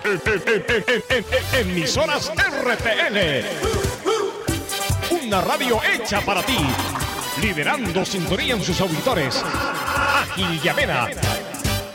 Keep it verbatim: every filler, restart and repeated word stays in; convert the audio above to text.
Emisoras R T L. Una radio hecha para ti. Liderando sintonía en sus auditores. Ágil y amena.